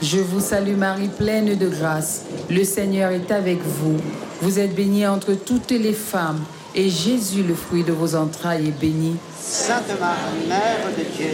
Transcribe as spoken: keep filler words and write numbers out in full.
Je vous salue Marie, pleine de grâce. Le Seigneur est avec vous. Vous êtes bénie entre toutes les femmes, et Jésus, le fruit de vos entrailles, est béni. Sainte Marie, Mère de Dieu,